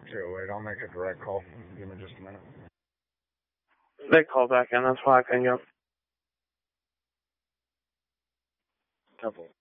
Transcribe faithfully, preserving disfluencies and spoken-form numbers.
Here, wait, I'll make a direct call. Give me just a minute. They called back in, that's why I couldn't go. Couple.